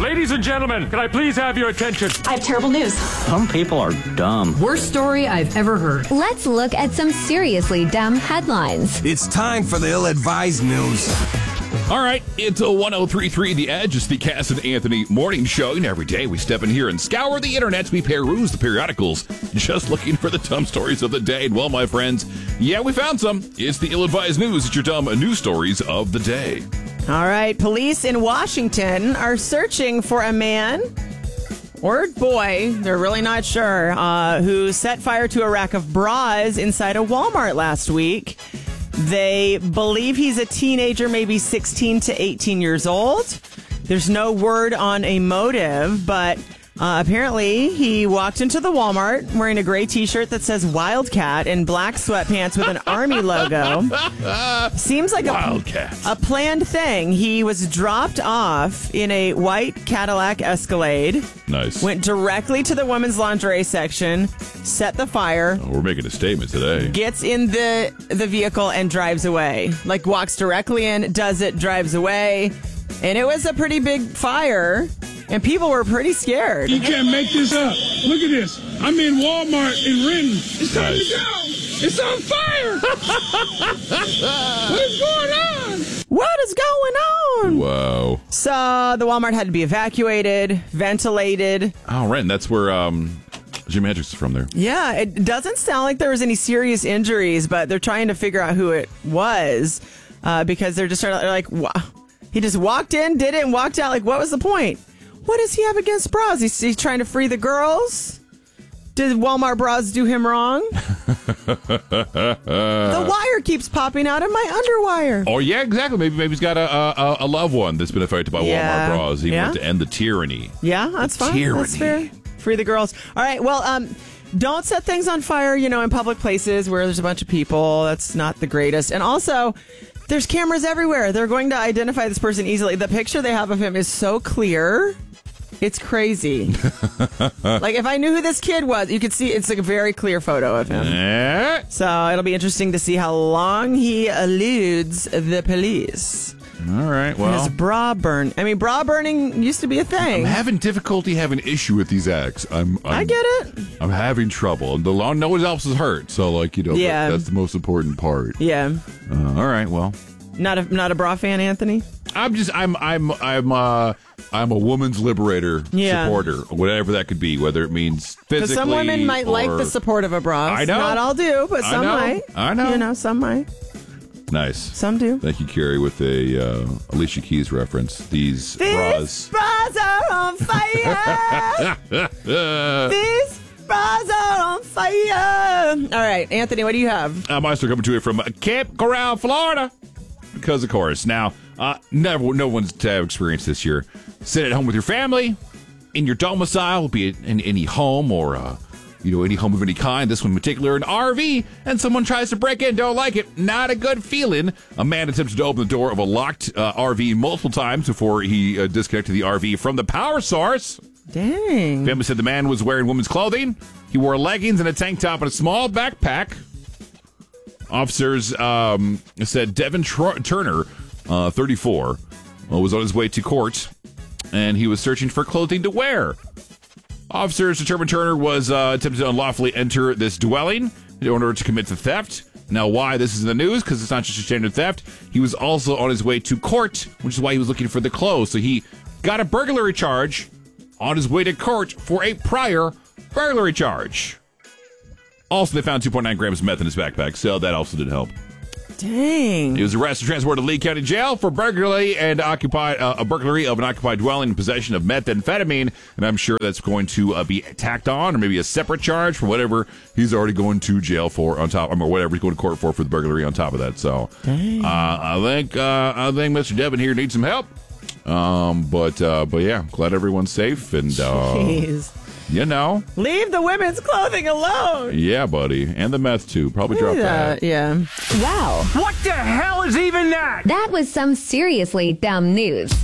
Ladies and gentlemen, can I please have your attention? I have terrible news. Some people are dumb. Worst story I've ever heard. Let's look at some seriously dumb headlines. It's time for the ill-advised news. All right, it's a 1033 The Edge. It's the Cass and Anthony morning show. And every day we step in here and scour the internet. We peruse the periodicals, just looking for the dumb stories of the day. And well, my friends, yeah, we found some. It's the ill-advised news. It's your dumb news stories of the day. All right, police in Washington are searching for a man or boy, they're really not sure, who set fire to a rack of bras inside a Walmart last week. They believe he's a teenager, maybe 16 to 18 years old. There's no word on a motive, but apparently he walked into the Walmart wearing a gray T-shirt that says Wildcat and black sweatpants with an Army logo. Seems like a planned thing. He was dropped off in a white Cadillac Escalade. Nice. Went directly to the women's lingerie section, set the fire. Oh, we're making a statement today. Gets in the vehicle and drives away. Like walks directly in, does it, drives away. And it was a pretty big fire. And people were pretty scared. You can't make this up. Look at this. I'm in Walmart in Renton. It's time to go. It's on fire. What is going on? What is going on? Whoa. So the Walmart had to be evacuated, ventilated. Oh, Renton, that's where Jimi Hendrix is from there. Yeah, it doesn't sound like there was any serious injuries, but they're trying to figure out who it was because they're like, wow. He just walked in, did it, and walked out. Like, what was the point? What does he have against bras? He's trying to free the girls? Did Walmart bras do him wrong? The wire keeps popping out of my underwire. Oh, yeah, exactly. Maybe he's got a loved one that's been affected by Walmart bras. He wanted to end the tyranny. Yeah, that's fine. Tyranny. That's fair. Free the girls. All right, well, don't set things on fire, in public places where there's a bunch of people. That's not the greatest. And also, there's cameras everywhere. They're going to identify this person easily. The picture they have of him is so clear. It's crazy. Like, if I knew who this kid was, you could see it's like a very clear photo of him. So it'll be interesting to see how long he eludes the police. All right, well. His bra burn. I mean, bra burning used to be a thing. I'm having difficulty having issue with these acts. I get it. I'm having trouble. And no one else is hurt. So, that's the most important part. Yeah. All right, well. Not a bra fan, Anthony? I'm a woman's liberator supporter, whatever that could be, whether it means physically. Because some women might like the support of a bra. I know. Not all do, but some might. I know. Some might. Nice. Some do. Thank you, Carrie, with a Alicia Keys reference. These bras are on fire. These bras are on fire. All right, Anthony, what do you have? Meister coming to you from Cape Coral, Florida. Because, of course, now, no one's to have experienced this year. Sit at home with your family, in your domicile, be it in any home or, any home of any kind. This one in particular, an RV, and someone tries to break in, don't like it. Not a good feeling. A man attempted to open the door of a locked RV multiple times before he disconnected the RV from the power source. Dang. Family said the man was wearing women's clothing. He wore leggings and a tank top and a small backpack. Officers said Devin Turner, 34, was on his way to court, and he was searching for clothing to wear. Officers determined Turner was attempting to unlawfully enter this dwelling in order to commit the theft. Now, why this is in the news? Because it's not just a standard theft. He was also on his way to court, which is why he was looking for the clothes. So he got a burglary charge on his way to court for a prior burglary charge. Also, they found 2.9 grams of meth in his backpack, so that also didn't help. Dang. He was arrested and transported to Lee County Jail for burglary and a burglary of an occupied dwelling in possession of methamphetamine. And I'm sure that's going to be tacked on, or maybe a separate charge for whatever he's already going to jail for on top, or whatever he's going to court for the burglary on top of that. So I think Mr. Devin here needs some help. But yeah, glad everyone's safe and Jeez. Leave the women's clothing alone. Yeah, buddy. And the meth, too. Probably drop that. Yeah. Wow. What the hell is even that? That was some seriously dumb news.